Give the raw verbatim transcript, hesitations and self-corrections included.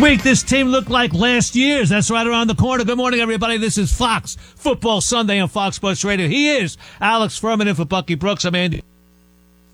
week, this team looked like last year's. That's right around the corner. Good morning, everybody. This is Fox Football Sunday on Fox Sports Radio. He is Alex Furman in for Bucky Brooks. I'm Andy